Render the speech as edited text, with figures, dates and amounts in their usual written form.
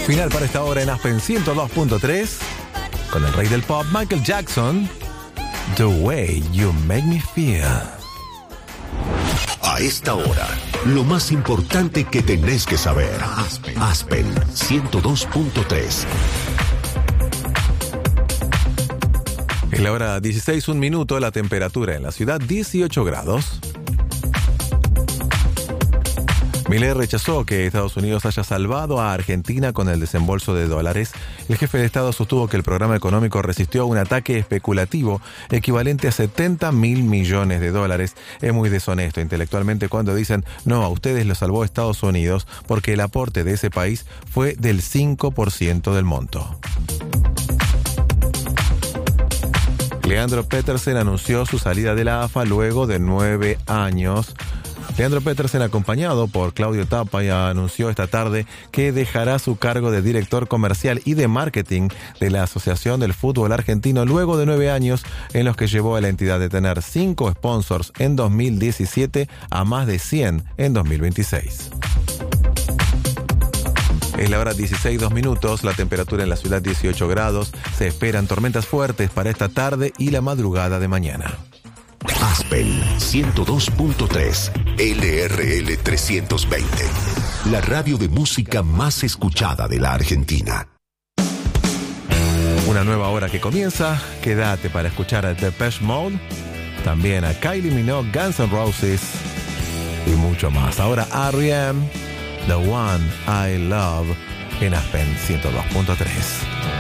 Final para esta hora en Aspen 102.3 con el rey del pop Michael Jackson, The Way You Make Me Feel. A esta hora, lo más importante que tenés que saber. Aspen 102.3. En la hora 16, 1 minuto, la temperatura en la ciudad 18 grados. Milei rechazó que Estados Unidos haya salvado a Argentina con el desembolso de dólares. El jefe de Estado sostuvo que el programa económico resistió un ataque especulativo equivalente a 70.000 millones de dólares. Es muy deshonesto intelectualmente cuando dicen, no, a ustedes lo salvó Estados Unidos porque el aporte de ese país fue del 5% del monto. Leandro Petersen anunció su salida de la AFA luego de 9 años. Leandro Petersen, acompañado por Claudio Tapia, anunció esta tarde que dejará su cargo de director comercial y de marketing de la Asociación del Fútbol Argentino luego de 9 años en los que llevó a la entidad de tener 5 sponsors en 2017 a más de 100 en 2026. Es la hora 16, 2 minutos, la temperatura en la ciudad 18 grados, se esperan tormentas fuertes para esta tarde y la madrugada de mañana. Aspen 102.3 LRL 320, la radio de música más escuchada de la Argentina. Una nueva hora que comienza, quédate para escuchar a Depeche Mode, también a Kylie Minogue, Guns N' Roses y mucho más. Ahora R.E.M., The One I Love en Aspen 102.3.